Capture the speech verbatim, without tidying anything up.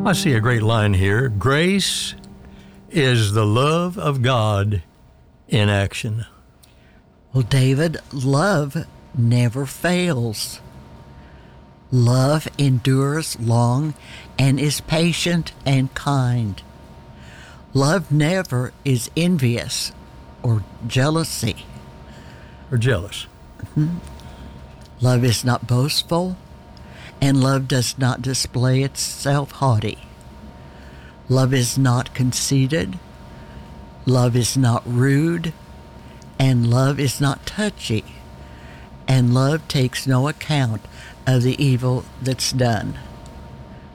I see a great line here. Grace is the love of God in action. Well, David, love never fails. Love endures long and is patient and kind. Love never is envious or jealousy. Or jealous. Mm-hmm. Love is not boastful, and love does not display itself haughty. Love is not conceited. Love is not rude. And love is not touchy. And love takes no account of the evil that's done.